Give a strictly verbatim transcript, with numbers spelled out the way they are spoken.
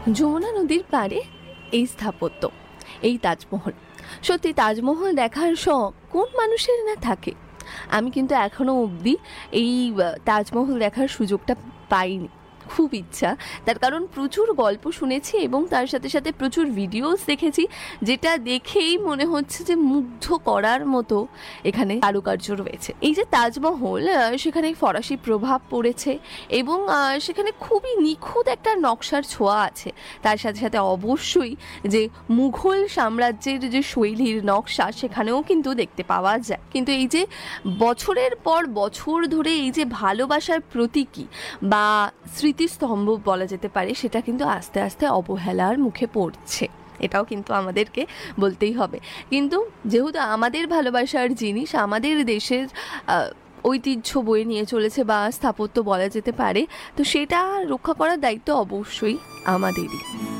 যমুনা নদীর পাড়ে এই স্থাপত্য, এই তাজমহল, সত্যি তাজমহল দেখার শখ কোন মানুষের না থাকে। আমি কিন্তু এখনো অবধি এই তাজমহল দেখার সুযোগটা পাইনি। খুব ইচ্ছা, তার কারণ প্রচুর গল্প শুনেছি এবং তার সাথে সাথে প্রচুর ভিডিওস দেখেছি, যেটা দেখেই মনে হচ্ছে যে মুগ্ধ করার মতো এখানে কারুকার্য রয়েছে। এই যে তাজমহল, সেখানে ফরাসি প্রভাব পড়েছে এবং সেখানে খুবই নিখুঁত একটা নকশার ছোঁয়া আছে। তার সাথে সাথে অবশ্যই যে মুঘল সাম্রাজ্যের যে শৈলীর নকশা সেখানেও কিন্তু দেখতে পাওয়া যায়। কিন্তু এই যে বছরের পর বছর ধরে এই যে ভালোবাসার প্রতীকী বা স্মৃতিস্তম্ভ বলা যেতে পারে, সেটা কিন্তু আস্তে আস্তে অবহেলার মুখে পড়ছে। এটাও কিন্তু আমাদেরকে বলতেই হবে। কিন্তু যেহেতু আমাদের ভালোবাসার জিনিস আমাদের দেশের ঐতিহ্য বয়ে নিয়ে চলেছে বা স্থাপত্য বলা যেতে পারে, তো সেটা রক্ষা করার দায়িত্ব অবশ্যই আমাদেরই।